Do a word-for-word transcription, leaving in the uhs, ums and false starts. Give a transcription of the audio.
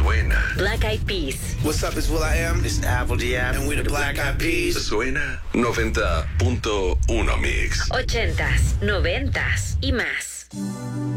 Suena. Black Eyed Peas. What's up, it's Will I Am. It's Apple D M. And we're the Black Eyed Peas. Suena noventa punto uno Mix. Ochentas, noventas y más.